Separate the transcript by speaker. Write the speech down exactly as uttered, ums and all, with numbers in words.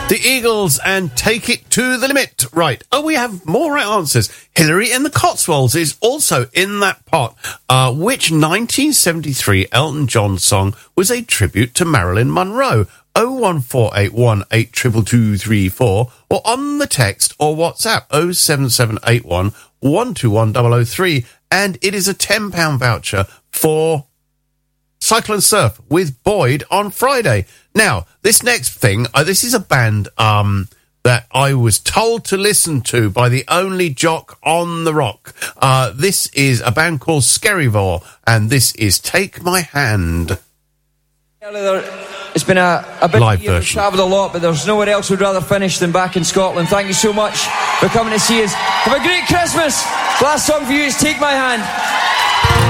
Speaker 1: The Eagles and Take It to the Limit. Right. Oh, we have more right answers. Hillary in the Cotswolds is also in that pot. Uh, which nineteen seventy-three Elton John song was a tribute to Marilyn Monroe? oh one four eight one eight two two two three four or on the text or WhatsApp oh seven seven eight one one two one zero zero three. And it is a ten pound voucher for Cycle and Surf with Boyd on Friday. Now, this next thing, uh, this is a band um, that I was told to listen to by the only jock on the rock. Uh, this is a band called Skerryvore, and this is Take My Hand.
Speaker 2: It's been a, a bit
Speaker 1: live
Speaker 2: of a year. We've travelled a lot, but there's nowhere else we'd rather finish than back in Scotland. Thank you so much for coming to see us. Have a great Christmas. Last song for you is Take My Hand.